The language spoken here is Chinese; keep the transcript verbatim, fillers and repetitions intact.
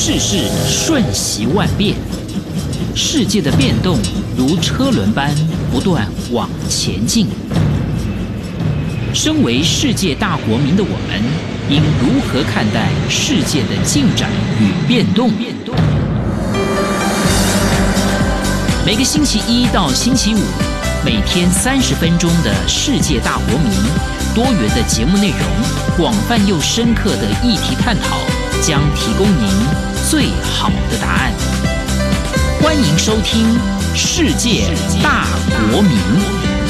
世事瞬息万变，世界的变动如车轮般不断往前进。身为世界大国民的我们，应如何看待世界的进展与变动？每个星期一到星期五，每天三十分钟的世界大国民，多元的节目内容，广泛又深刻的议题探讨，将提供您最好的答案。欢迎收听《世界大国民》。